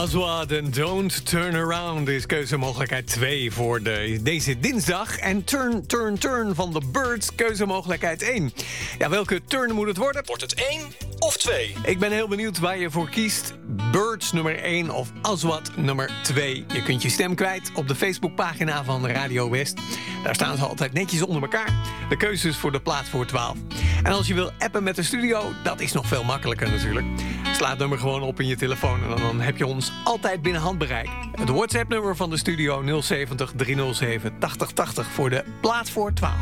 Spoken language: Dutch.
Aswad en Don't Turn Around is keuzemogelijkheid 2 voor deze dinsdag. En Turn van The Birds, keuzemogelijkheid 1. Ja, welke turn moet het worden? Wordt het 1 of 2? Ik ben heel benieuwd waar je voor kiest. Birds nummer 1 of Aswad nummer 2. Je kunt je stem kwijt op de Facebookpagina van Radio West. Daar staan ze altijd netjes onder elkaar. De keuzes voor de plaat voor 12. En als je wil appen met de studio, dat is nog veel makkelijker natuurlijk. Sla het nummer gewoon op in je telefoon en dan heb je ons altijd binnen handbereik. Het WhatsApp-nummer van de studio 070 307 8080 voor de plaat voor 12.